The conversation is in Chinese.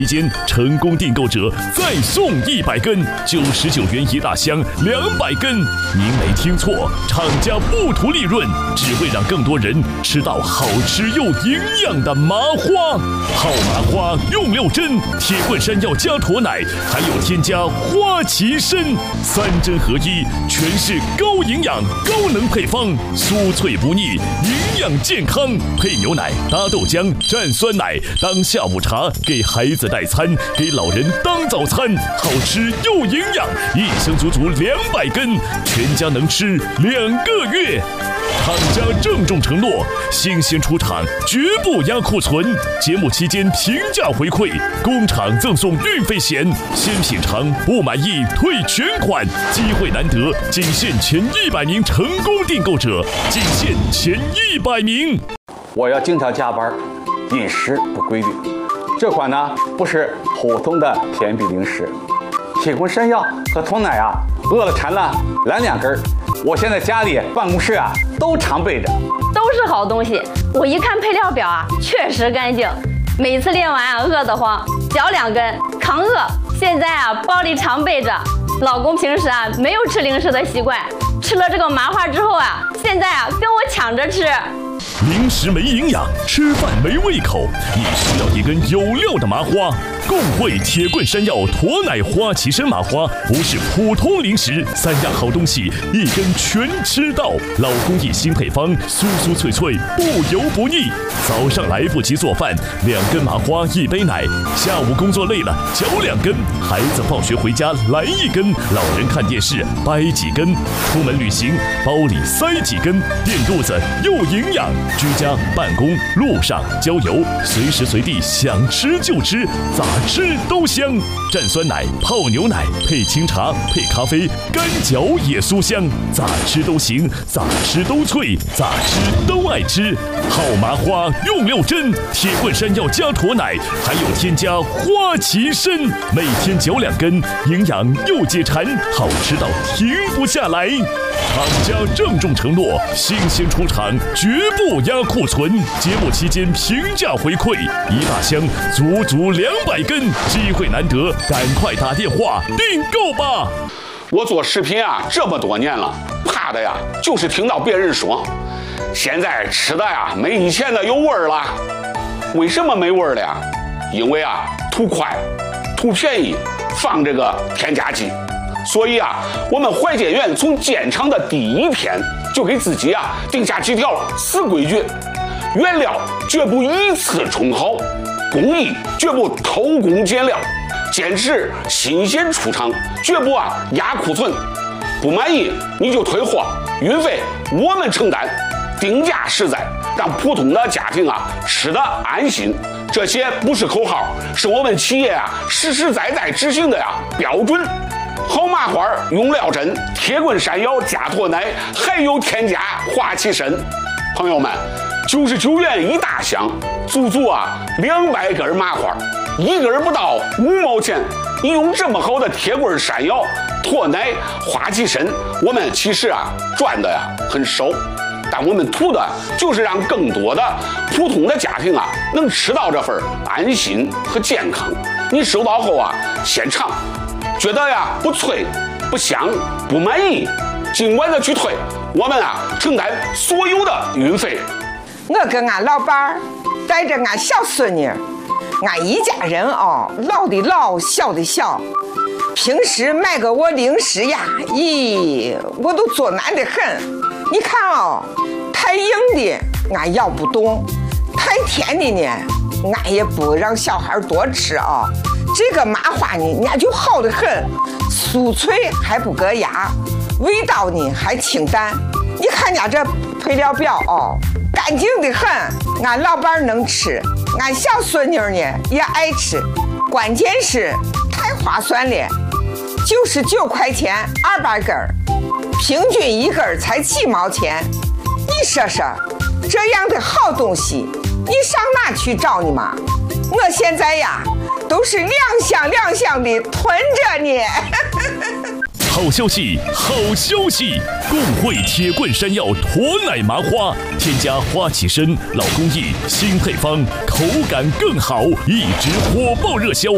期间成功订购者再送100根，99元一大箱，200根。您没听错，厂家不图利润，只会让更多人吃到好吃又营养的麻花。好麻花用6针，铁棍山药加驼奶，还有添加花旗参，3针合一，全是高营养、高能配方，酥脆不腻，营养健康。配牛奶、搭豆浆、蘸酸奶，当下午茶，给孩子代餐，给老人当早餐，好吃又营养，一箱足足200根，全家能吃2个月。厂家郑重承诺，新鲜出厂，绝不压库存。节目期间平价回馈，工厂赠送运费险，先品尝不满意退全款。机会难得，仅限前100名成功订购者，仅限前100名。 我要经常加班，饮食不规律。这款呢不是普通的甜饼零食，铁棍山药和驼奶啊，饿了馋了来2根。我现在家里、办公室啊都常备着， 都是好东西。我一看配料表啊，确实干净。每次练完啊，饿得慌，嚼2根扛饿。现在啊，包里常备着。老公平时啊没有吃零食的习惯，吃了这个麻花之后啊，现在啊跟我抢着吃。 零食没营养，吃饭没胃口，你需要一根有料的麻花。共汇铁棍山药、驼奶、花旗参麻花，不是普通零食，3样好东西一根全吃到。老工艺新配方，酥酥脆脆，不油不腻。早上来不及做饭，2根麻花1杯奶；下午工作累了，嚼2根；孩子放学回家来1根；老人看电视掰几根；出门旅行包里塞几根，垫肚子又营养。居家、办公、路上、郊游，随时随地想吃就吃，咋吃都香。蘸酸奶、泡牛奶，配清茶、配咖啡，干嚼也酥香。咋吃都行，咋吃都脆，咋吃都爱吃。好麻花用6针，铁棍山药加驼奶，还有添加花旗参，每天嚼2根，营养又解馋，好吃到停不下来。厂家郑重承诺，新鲜出厂，绝不压库存。节目期间平价回馈，一大箱足足200根，机会难得，赶快打电话订购吧！ 我做视频啊这么多年了，怕的呀就是听到别人说，现在吃的呀没以前的有味儿了。为什么没味儿了呀？因为啊图快，图便宜，放这个添加剂。所以啊，我们怀建园从建厂的第1天就给自己啊定下几条死规矩：原料绝不以次充好，工艺绝不偷工减料，坚持新鲜出厂，绝不压库存。不满意你就退货，运费我们承担，定价实在，让普通的家庭啊吃得安心。这些不是口号，是我们企业啊实实在在执行的标准。好麻花用料真，铁棍山药加驼奶，还有添加花旗参。朋友们，99元一大箱，足足200根麻花，1根不到5毛钱。你用这么好的铁棍山药、驼奶、花旗参，我们其实赚的很少，但我们图的就是让更多的普通的家庭能吃到这份安心和健康。你收到后先尝，觉得不脆、不香、不满意，尽管的去退，我们承担所有的运费。 我跟俺老伴儿带着俺小孙女，俺一家人老的老，小的小。平时买个我零食呀，咦，我都做难得很。你看太硬的俺咬不动，太甜的呢，俺也不让小孩多吃这个麻花呢，人家就好得很，酥脆还不硌牙，味道呢还清淡。你看人家这配料表干净得很，俺老伴儿能吃，俺小孙女呢也爱吃，关键是太划算了，99块钱200根，平均1根才几毛钱。你说说，这样的好东西，你上哪去找你嘛？我现在都是2箱的囤着呢。 好消息，好消息！共汇铁棍山药、驼奶麻花，添加花旗参，老工艺，新配方，口感更好，一直火爆热销。